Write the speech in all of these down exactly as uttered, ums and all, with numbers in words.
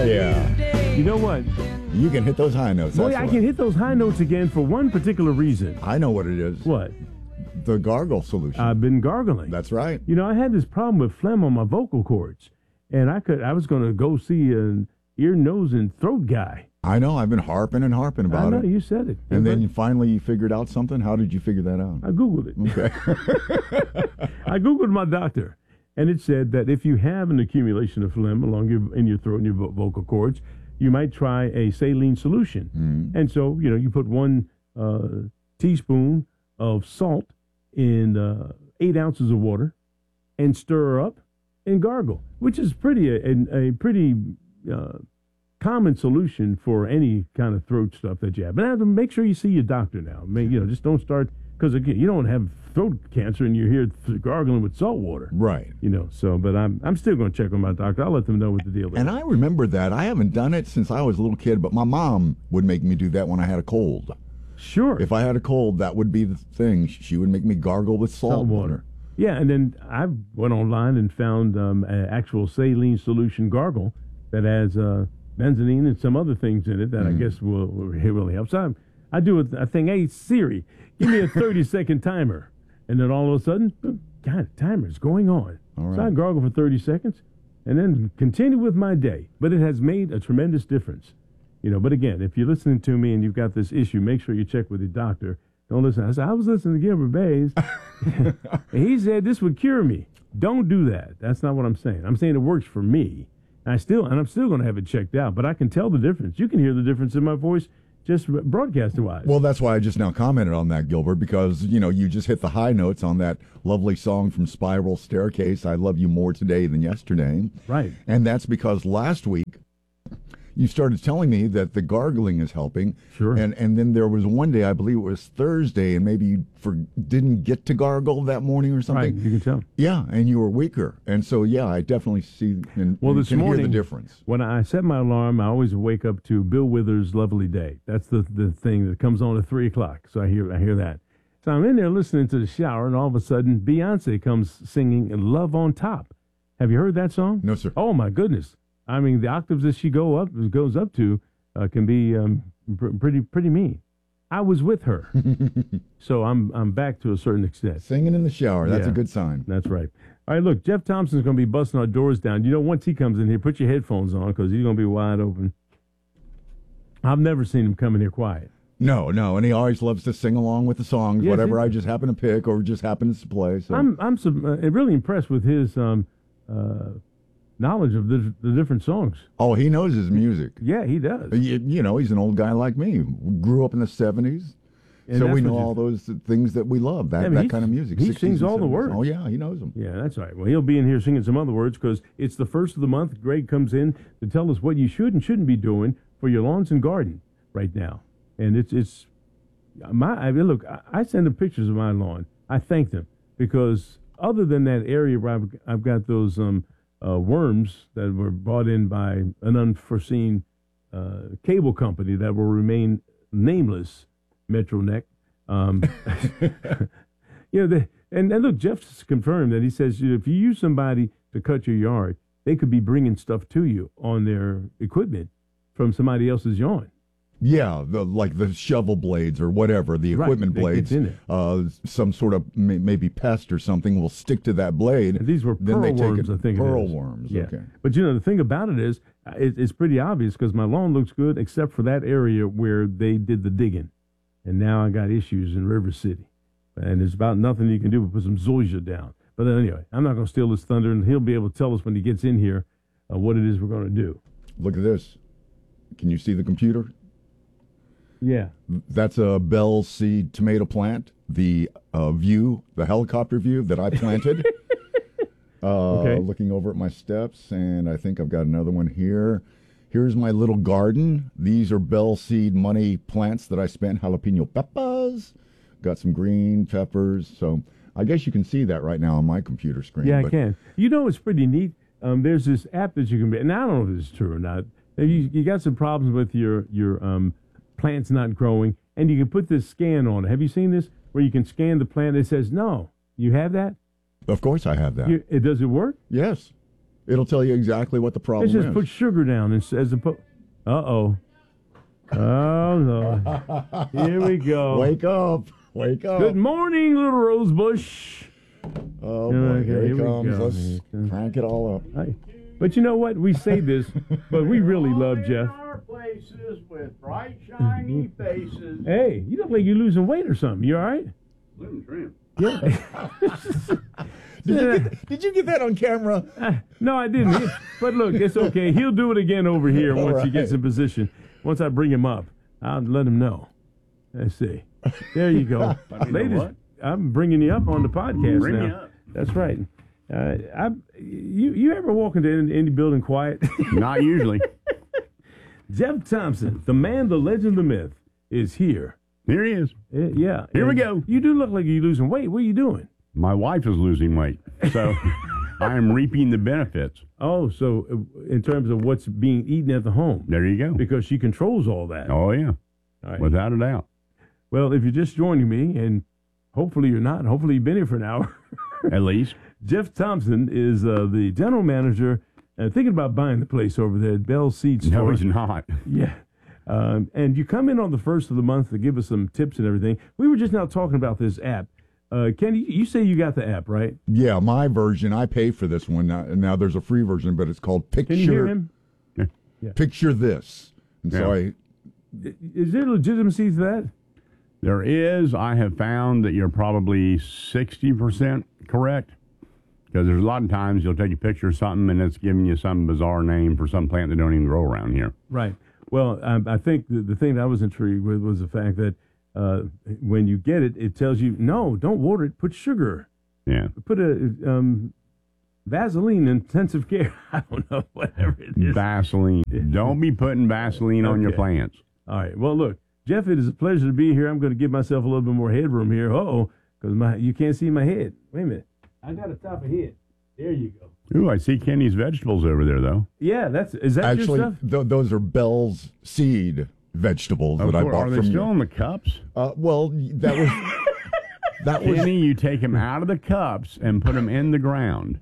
Yeah. You know what? You can hit those high notes. Boy, that's I what. can hit those high notes again for one particular reason. I know what it is. What? The gargle solution. I've been gargling. That's right. You know, I had this problem with phlegm on my vocal cords, and I could I was going to go see an ear, nose, and throat guy. I know. I've been harping and harping about I know, it. you said it. And then Everybody- you finally you figured out something. How did you figure that out? I Googled it. Okay. I Googled my doctor, and it said that if you have an accumulation of phlegm along your in your throat and your vo- vocal cords, you might try a saline solution. Mm. And so, you know, you put one uh, teaspoon of salt in uh, eight ounces of water and stir up and gargle, which is pretty a, a, a pretty uh, common solution for any kind of throat stuff that you have. But have to make sure you see your doctor now. Make, you know, just don't start, because again, you don't have throat cancer and you're here th- gargling with salt water. Right. You know, so, but I'm I'm still going to check with my doctor. I'll let them know what the deal is. And I remember that. I haven't done it since I was a little kid, but my mom would make me do that when I had a cold. Sure. If I had a cold, that would be the thing. She would make me gargle with salt, Salt water. water. Yeah, and then I went online and found um, an actual saline solution gargle that has uh, benzene and some other things in it that I guess will, will really help. So I, I do a, a thing, hey, Siri, give me a thirty-second timer. And then all of a sudden, God, the timer's going on. All So I right. gargle for thirty seconds and then continue with my day. But it has made a tremendous difference. You know, but again, if you're listening to me and you've got this issue, make sure you check with your doctor. Don't listen. I said, I was listening to Gilbert Bays, and he said this would cure me. Don't do that. That's not what I'm saying. I'm saying it works for me. And I still, and I'm still going to have it checked out, but I can tell the difference. You can hear the difference in my voice just broadcast-wise. Well, that's why I just now commented on that, Gilbert, because, you know, you just hit the high notes on that lovely song from Spiral Staircase, I Love You More Today Than Yesterday. Right. And that's because last week you started telling me that the gargling is helping. Sure. And and then there was one day, I believe it was Thursday, and maybe you for, didn't get to gargle that morning or Right, something. you can tell. Yeah, and you were weaker. And so, yeah, I definitely see and, Well, and this can morning, hear the difference. when I set my alarm, I always wake up to Bill Withers' "Lovely Day." That's the the thing that comes on at three o'clock. So I hear I hear that. So I'm in there listening to the shower, and all of a sudden, Beyonce comes singing "Love on Top." Have you heard that song? No, sir. Oh my goodness! I mean, the octaves that she go up goes up to uh, can be um, pr- pretty pretty mean. I was with her, so I'm I'm back to a certain extent. Singing in the shower, that's Yeah. a good sign. That's right. All right, look, Jeff Thompson's going to be busting our doors down. You know, once he comes in here, put your headphones on because he's going to be wide open. I've never seen him come in here quiet. No, no, and he always loves to sing along with the songs, Yes, whatever he- I just happen to pick or just happens to play. So I'm I'm sub- uh, really impressed with his um, uh, knowledge of the, the different songs. oh, he knows his music. Yeah, he does. You, you know, he's an old guy like me. We grew up in the seventies, And so that's we what know you- all those things that we love, that, Yeah, but that he's- kind of music. he sixties sings and all the seventies. words. Oh, yeah, he knows them. Yeah, that's right. Well, he'll be in here singing some other words because it's the first of the month. Greg comes in to tell us what you should and shouldn't be doing for your lawns and garden right now. And it's it's my I mean, look. I, I send them pictures of my lawn. I thank them because other than that area where I've, I've got those um, uh, worms that were brought in by an unforeseen uh, cable company that will remain nameless, Metronet. Um, you know, the, and, and look, Jeff's confirmed that he says you know, if you use somebody to cut your yard, they could be bringing stuff to you on their equipment from somebody else's yard. Yeah, the like the shovel blades or whatever, the Right, equipment it gets blades, in there. uh, some sort of may, maybe pest or something will stick to that blade. And these were then pearl they take worms, it, I think. Pearl it is. worms, Yeah. okay. But you know, the thing about it is, uh, it, it's pretty obvious because my lawn looks good, except for that area where they did the digging, and now I got issues in River City, and there's about nothing you can do but put some zoysia down. But then anyway, I'm not going to steal his thunder, and he'll be able to tell us when he gets in here uh, what it is we're going to do. Look at this. Can you see the computer? Yeah. That's a Bell seed tomato plant. The uh, view, the helicopter view that I planted. uh, Okay. Looking over at my steps, and I think I've got another one here. Here's my little garden. These are Bell seed money plants that I spent. Jalapeno peppers. Got some green peppers. So I guess you can see that right now on my computer screen. Yeah, I but can. You know, it's pretty neat. Um, there's this app that you can, and I don't know if it's true or not. If you, you got some problems with your your um, plants not growing, and you can put this scan on it. Have you seen this? Where you can scan the plant. It says no. You have that? Of course I have that. You, it does it work? Yes. It'll tell you exactly what the problem Let's just is. put sugar down as, as opposed. Uh oh. Oh no. Here we go. Wake up. Wake up. Good morning, little Rosebush. Oh, boy. Okay, Here he here we comes. go. Let's crank it all up. Hi. But you know what? We say this, but we really love Jeff. Our places with bright, shiny faces. Hey, you look like you're losing weight or something. You all right? Living trim. Yeah. Did you, get, did you get that on camera? Uh, no, I didn't. But look, it's okay. He'll do it again over here All once he right. gets in position. Once I bring him up, I'll let him know. Let's see. There you go. Let me know Ladies, what? I'm bringing you up on the podcast Bring now. me up. That's right. Uh, I, you, you ever walk into any, any building quiet? Not usually. Jeff Thompson, the man, the legend, the myth, is here. Here he is. Uh, yeah. Here we And go. You do look like you're losing weight. What are you doing? My wife is losing weight, so I am reaping the benefits. Oh, so uh, in terms of what's being eaten at the home, There you go. because she controls all that. Oh, yeah, All right. without a doubt. Well, if you're just joining me, and hopefully you're not, hopefully you've been here for an hour, At least. Jeff Thompson is uh, the general manager, uh, thinking about buying the place over there at Bell Seed Store. No, he's not. Yeah. Um, and you come in on the first of the month to give us some tips and everything. We were just now talking about this app. Uh, Kenny, you say you got the app, right? Yeah, my version. I pay for this one. Now, now there's a free version, but it's called Picture. Can you hear him? Picture this. And so Yeah. I, I- Is there legitimacy to that? There is. I have found that you're probably sixty percent correct. Because there's a lot of times you'll take a picture of something and it's giving you some bizarre name for some plant that don't even grow around here. Right. Well, I, I think the, the thing that I was intrigued with was the fact that uh, when you get it, it tells you, no, don't water it. Put sugar. Yeah. Put a um, Vaseline intensive care. I don't know, whatever it is. Vaseline. Don't be putting Vaseline on your Okay. plants. All right. Well, look, Jeff, it is a pleasure to be here. I'm going to give myself a little bit more headroom here. Uh-oh, because my you can't see my head. Wait a minute. I got a top of head. There you go. Ooh, I see Kenny's vegetables over there, though. Yeah, that's is that actually, your stuff? th- those are Bell's seed vegetables Of that I course. bought Are they from still you. in the cups? Uh, well, that was that was. Kenny, you take them out of the cups and put them in the ground.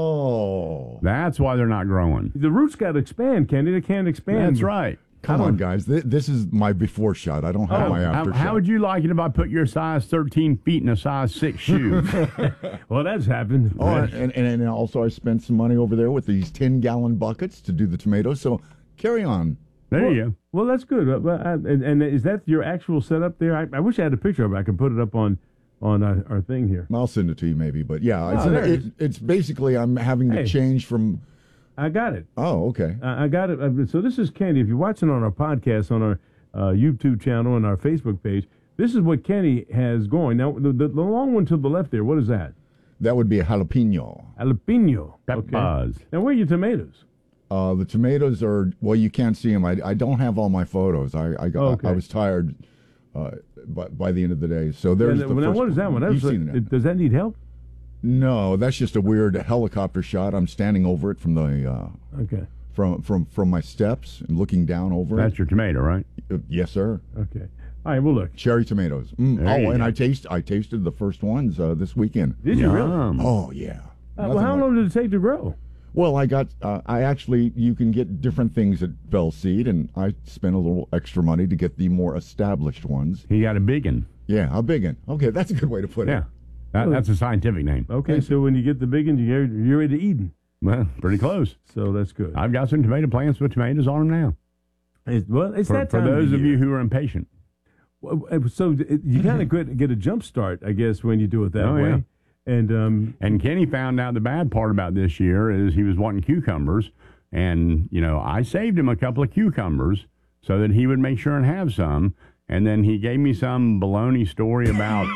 Oh, That's why they're not growing. The roots got to expand, Kenny. They can't expand. That's right. come on, guys! Th- this is my before shot. I don't have Oh, my How, after how shot. would you like it if I put your size thirteen feet in a size six shoe? Well, that's happened. Oh, and, and and also I spent some money over there with these ten gallon buckets to do the tomatoes. So carry on. There well, you go. Well, that's good. Uh, well, I, and, and is that your actual setup there? I, I wish I had a picture of it. I could put it up on on our, our thing here. I'll send it to you maybe, but yeah, it's, Oh, there it it, is. it's basically I'm having to Hey. change from. I got it. Oh, okay. I, I got it. Uh, So this is Kenny. If you're watching on our podcast, on our uh, YouTube channel and our Facebook page, this is what Kenny has going. Now, the, the, the long one to the left there, what is that? That would be a jalapeno. Jalapeno. Peppers. Now, where are your tomatoes? Uh, the tomatoes are well, you can't see them. I, I don't have all my photos. I I, got, Oh, okay. I was tired uh, by by the end of the day. So there's And, the uh, now, first what is that one? You've That's, seen uh, it. Does that need help? No, that's just a weird helicopter shot. I'm standing over it from the uh, Okay. from from from my steps and looking down over That's it. your tomato, right? Uh, yes, sir. Okay. All right. Well, look. Cherry tomatoes. Mm, There you oh, and go. I taste I tasted the first ones uh, this weekend. Did you really? Yum. Oh yeah. Uh, well, Nothing how like- long did it take to grow? Well, I got, uh, I actually, you can get different things at Bell Seed, and I spent a little extra money to get the more established ones. He got a big one. Yeah, a big one. Okay, that's a good way to put Yeah. it. That, that's a scientific name. Okay. So when you get the big ones, you're, you're ready to eat 'em. Well, pretty close. So that's good. I've got some tomato plants with tomatoes on them now. It's, well, it's For, that for time those of, of the you year. who are impatient. Well, uh, So it- you kind of get, get a jump start, I guess, when you do it that Oh, way. yeah. And um, And Kenny found out the bad part about this year is he was wanting cucumbers. And, you know, I saved him a couple of cucumbers so that he would make sure and have some. And then he gave me some baloney story about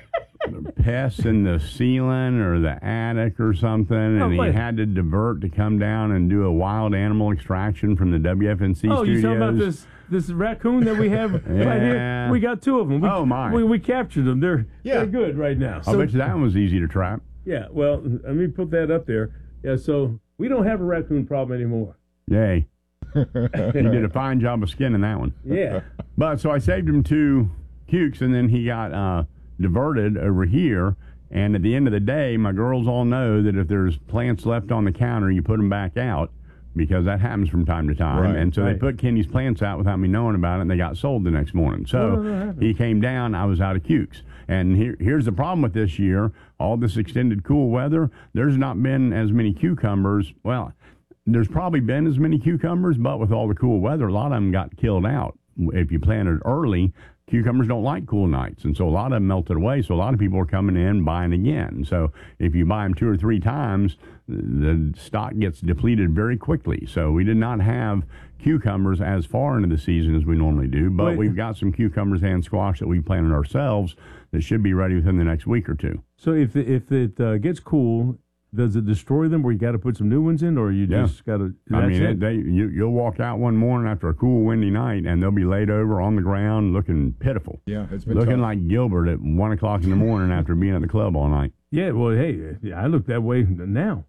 pests in the ceiling or the attic or something. And Oh, he wait. had to divert to come down and do a wild animal extraction from the W F N C oh, studios. you talking about this this raccoon that we have right here? Yeah. We got two of them. We, Oh, my. We, we captured them. They're Yeah. they're good right now. I'll bet you that one was easy to trap. Yeah. Well, let me put that up there. Yeah. So we don't have a raccoon problem anymore. Yay. He did a fine job of skinning that one. Yeah. But so I saved him two cukes, and then he got uh, diverted over here, And at the end of the day, my girls all know that if there's plants left on the counter, you put them back out, because that happens from time to time. Right, and so right. they put Kenny's plants out without me knowing about it, and they got sold the next morning. So Well, he came down, I was out of cukes. And here, here's the problem with this year. All this extended cool weather, there's not been as many cucumbers. Well, there's probably been as many cucumbers, but with all the cool weather, a lot of them got killed out. If you planted early, cucumbers don't like cool nights, and so a lot of them melted away, so a lot of people are coming in buying again. So if you buy them two or three times, the stock gets depleted very quickly. So we did not have cucumbers as far into the season as we normally do, but Wait. we've got some cucumbers and squash that we planted ourselves that should be ready within the next week or two. So if the, if it uh, gets cool, does it destroy them where you got to put some new ones in, or you Yeah. just got to? I mean, it, they, you, you'll walk out one morning after a cool, windy night, and they'll be laid over on the ground looking pitiful. Yeah, it's been Looking tough. like Gilbert at one o'clock in the morning after being at the club all night. Yeah, well, hey, I look that way now.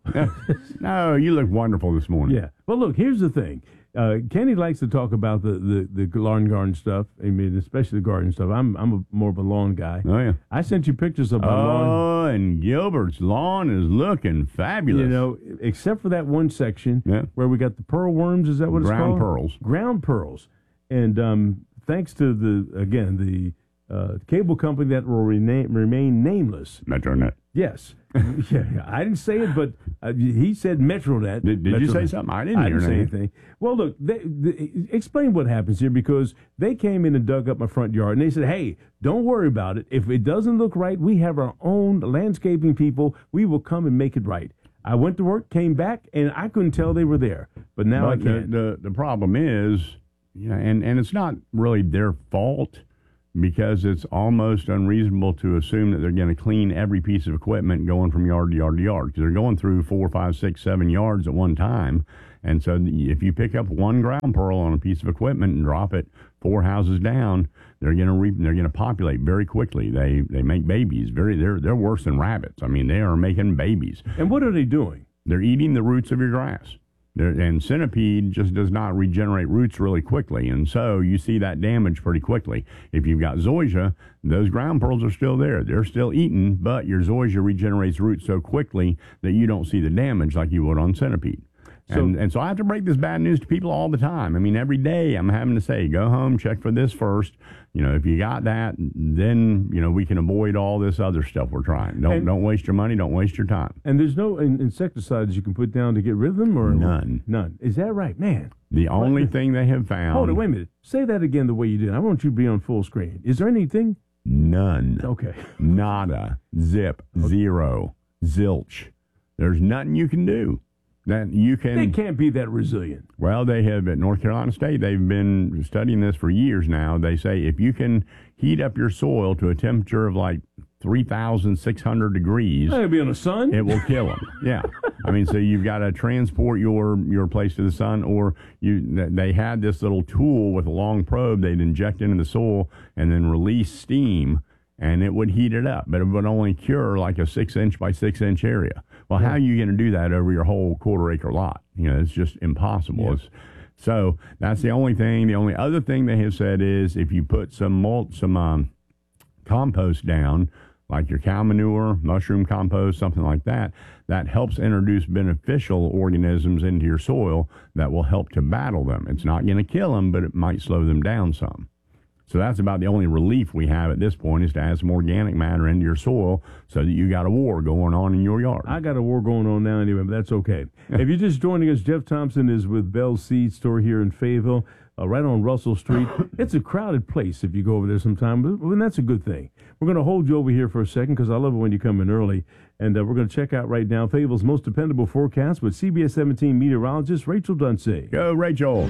No, you look wonderful this morning. Yeah. Well, look, here's the thing. Uh, Kenny likes to talk about the, the, the lawn garden stuff. I mean, especially the garden stuff. I'm I'm a, more of a lawn guy. Oh, yeah. I sent you pictures of my lawn. Oh, and Gilbert's lawn is looking fabulous. You know, except for that one section Yeah. where we got the pearl worms. Is that what it's Ground called? pearls. Ground pearls. And um, thanks to the again the uh, cable company that will remain remain nameless. Metronet. Yes. yeah, I didn't say it, but uh, he said Metronet. Did, did you say Metronet. something? I didn't I hear didn't say anything. anything. Well, look, they, they, explain what happens here, because they came in and dug up my front yard, and they said, hey, don't worry about it. If it doesn't look right, we have our own landscaping people. We will come and make it right. I went to work, came back, and I couldn't tell they were there. But now But I the, can. the, the problem is, you know, and, and it's not really their fault, because it's almost unreasonable to assume that they're going to clean every piece of equipment going from yard to yard to yard, because they're going through four, five, six, seven yards at one time. And so if you pick up one ground pearl on a piece of equipment and drop it four houses down, they're going to re- they're going to populate very quickly. They they make babies. Very they're they're worse than rabbits. I mean, they are making babies. And what are they doing? They're eating the roots of your grass. They're, and centipede just does not regenerate roots really quickly, and so you see that damage pretty quickly. If you've got zoysia, those ground pearls are still there. They're still eaten, but your zoysia regenerates roots so quickly that you don't see the damage like you would on centipede. So- and, and so I have to break this bad news to people all the time. I mean, every day I'm having to say, go home, check for this first. You know, if you got that, then, you know, we can avoid all this other stuff we're trying. Don't And- don't waste your money. Don't waste your time. And there's no in- insecticides you can put down to get rid of them, or None. None. Is that right, man? The only thing they have found. Hold it. Wait a minute. Say that again the way you did. I want you to be on full screen. Is there anything? None. Okay. Nada. Zip. Zero. Zilch. There's nothing you can do. That you can. They can't be that resilient. Well, they have at North Carolina State, they've been studying this for years now. They say if you can heat up your soil to a temperature of like three thousand six hundred degrees, I'll be on the sun. it will kill them. Yeah. I mean, so you've got to transport your, your place to the sun, or you. They had this little tool with a long probe they'd inject into the soil and then release steam, and it would heat it up, but it would only cure like a six inch by six inch area. Well, how are you going to do that over your whole quarter acre lot? You know, it's just impossible. Yeah. It's, so that's the only thing. The only other thing they have said is if you put some malt, some um, compost down, like your cow manure, mushroom compost, something like that, that helps introduce beneficial organisms into your soil that will help to battle them. It's not going to kill them, but it might slow them down some. So that's about the only relief we have at this point, is to add some organic matter into your soil so that you got a war going on in your yard. I got a war going on now anyway, but that's okay. If you're just joining us, Jeff Thompson is with Bell's Seed Store here in Fayetteville, uh, right on Russell Street. It's a crowded place if you go over there sometime, but and that's a good thing. We're going to hold you over here for a second because I love it when you come in early. And uh, we're going to check out right now Fayetteville's most dependable forecast with C B S seventeen meteorologist Rachel Dunsey. Go, Rachel.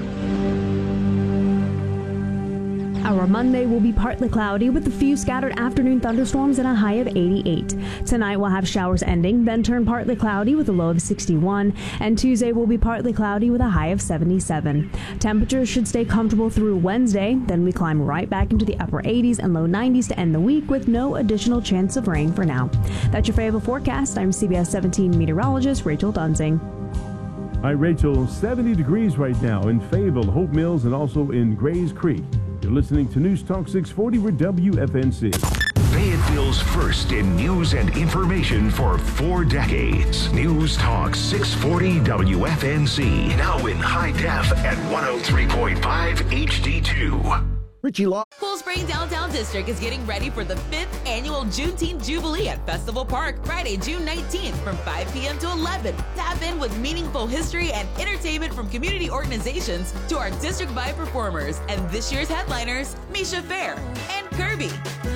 Our Monday will be partly cloudy with a few scattered afternoon thunderstorms and a high of eighty-eight. Tonight we'll have showers ending, then turn partly cloudy with a low of sixty-one. And Tuesday will be partly cloudy with a high of seventy-seven. Temperatures should stay comfortable through Wednesday. Then we climb right back into the upper eighties and low nineties to end the week with no additional chance of rain for now. That's your Fayetteville forecast. I'm C B S seventeen meteorologist Rachel Dunsing. Hi, Rachel. seventy degrees right now in Fayetteville, Hope Mills, and also in Grays Creek. You're listening to News Talk six forty with W F N C. Pay attention. Nashville's first in news and information for four decades. News Talk six forty W F N C. Now in high def at one oh three point five H D two. Richie Law. Cool Spring Downtown District is getting ready for the fifth annual Juneteenth Jubilee at Festival Park, Friday, June nineteenth from five p.m. to eleven. Tap in with meaningful history and entertainment from community organizations to our district vibe performers and this year's headliners, Misha Fair and Kirby.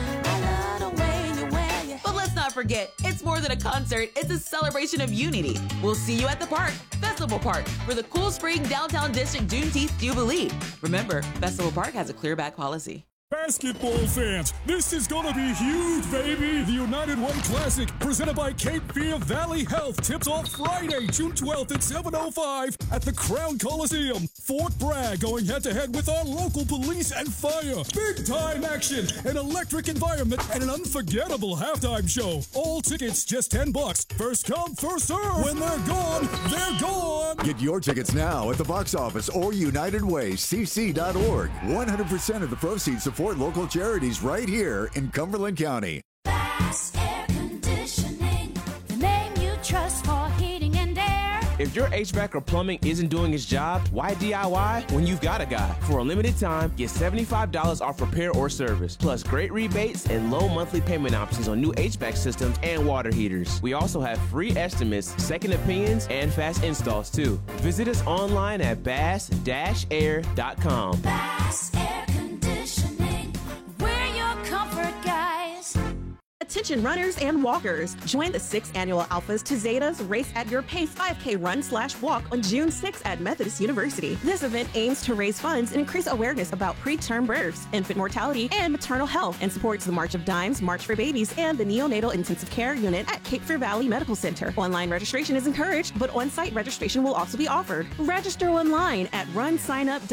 But let's not forget, it's more than a concert, it's a celebration of unity. We'll see you at the park, Festival Park, for the Cool Spring Downtown District Juneteenth Jubilee. Remember, Festival Park has a clearback policy. Basketball fans, this is gonna be huge, baby! The United Way Classic, presented by Cape Fear Valley Health, tips off Friday, June twelfth at seven oh five at the Crown Coliseum. Fort Bragg going head-to-head with our local police and fire. Big-time action, an electric environment, and an unforgettable halftime show. All tickets just ten bucks. First come, first serve. When they're gone, they're gone. Get your tickets now at the box office or United Way C C dot org. one hundred percent of the proceeds support local charities right here in Cumberland County. Bass Air Conditioning, the name you trust for heating and air. If your H V A C or plumbing isn't doing its job, why D I Y when you've got a guy? For a limited time, get seventy-five dollars off repair or service, plus great rebates and low monthly payment options on new H V A C systems and water heaters. We also have free estimates, second opinions, and fast installs too. Visit us online at bass dash air dot com. Bass Air Conditioning, we're your comfort guys. Attention runners and walkers. Join the sixth annual Alphas to Zetas Race at Your Pace five K run slash walk on June sixth at Methodist University. This event aims to raise funds and increase awareness about preterm births, infant mortality, and maternal health, and supports the March of Dimes, March for Babies, and the Neonatal Intensive Care Unit at Cape Fear Valley Medical Center. Online registration is encouraged, but on-site registration will also be offered. Register online at run sign up.